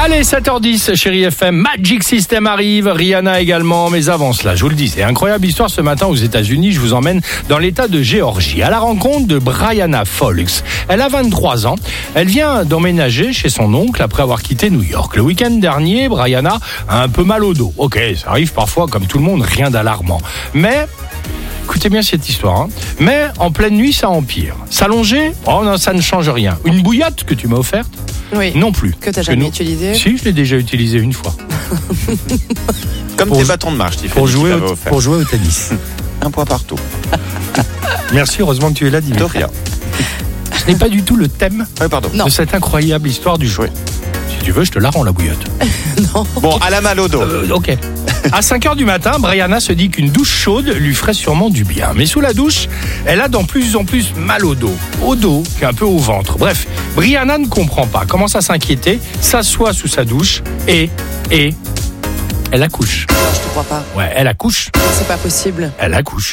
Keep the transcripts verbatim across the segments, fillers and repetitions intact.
Allez, sept heures dix, chérie F M, Magic System arrive, Rihanna également, mais avant cela, je vous le dis, c'est une incroyable histoire ce matin aux États-Unis. Je vous emmène dans l'État de Géorgie, à la rencontre de Brianna Folks. Elle a vingt-trois ans, elle vient d'emménager chez son oncle après avoir quitté New York. Le week-end dernier, Brianna a un peu mal au dos. Ok, ça arrive parfois comme tout le monde, rien d'alarmant. Mais... écoutez bien cette histoire, hein. Mais en pleine nuit, ça empire. S'allonger, oh non, ça ne change rien. Une bouillotte que tu m'as offerte, oui. Non plus. Que tu n'as jamais utilisée. Si, je l'ai déjà utilisée une fois. Comme pour tes bâtons de marche, Tiffany, pour jouer, au, pour jouer au tennis. Un point partout. Merci, heureusement que tu es là, Dimitri. De rien. Ce n'est pas du tout le thème oui, pardon. de non. cette incroyable histoire du jeu. Si tu veux, je te la rends, la bouillotte. Non. Bon, à la mal au dos. Euh, ok. À cinq heures du matin, Brianna se dit qu'une douche chaude lui ferait sûrement du bien. Mais sous la douche, elle a de plus en plus mal au dos. Au dos, puis un peu au ventre. Bref, Brianna ne comprend pas, commence à s'inquiéter, s'assoit sous sa douche et... et... elle accouche. Non, je te crois pas. Ouais, elle accouche. C'est pas possible. Elle accouche.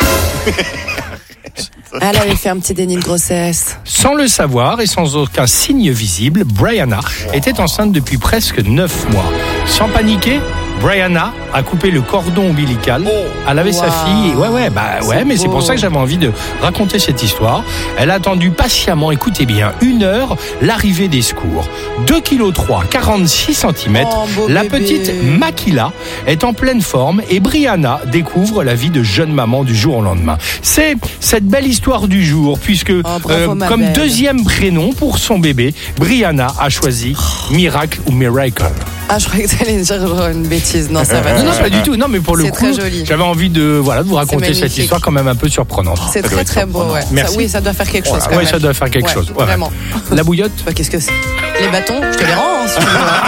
Elle avait fait un petit déni de grossesse. Sans le savoir et sans aucun signe visible, Brianna était enceinte depuis presque neuf mois. Sans paniquer, Brianna a coupé le cordon ombilical. Elle avait wow. sa fille. Ouais, ouais, bah ouais, c'est mais beau. c'est pour ça que j'avais envie de raconter cette histoire. Elle a attendu patiemment, écoutez bien, une heure, l'arrivée des secours. deux virgule trois kilos, quarante-six centimètres. Oh, beau la bébé. petite Makila est en pleine forme et Brianna découvre la vie de jeune maman du jour au lendemain. C'est cette belle histoire du jour, puisque oh, bravo, euh, comme belle. deuxième prénom pour son bébé, Brianna a choisi Miracle ou Miracle. Ah, je croyais que tu allais dire genre une bêtise. Non, ça va. Non, non, pas du tout. Non, mais pour le C'est coup, très joli. j'avais envie de, voilà, de vous raconter cette magnifique. histoire quand même un peu surprenante. C'est Ça doit très être très beau, ouais. Merci. Ça, oui, ça doit faire quelque chose Voilà, quand ouais, même. ça doit faire quelque Ouais, chose. Ouais. Vraiment. La bouillotte. Bah, qu'est-ce que c'est? Les bâtons, je te les rends, hein, si tu veux.